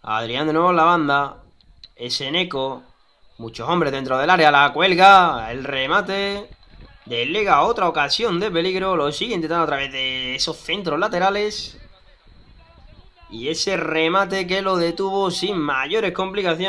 Adrián de nuevo en la banda. Eseneco. Muchos hombres dentro del área. La cuelga. El remate. Deslega otra ocasión de peligro. Lo sigue intentando a través de esos centros laterales. Y ese remate que lo detuvo sin mayores complicaciones.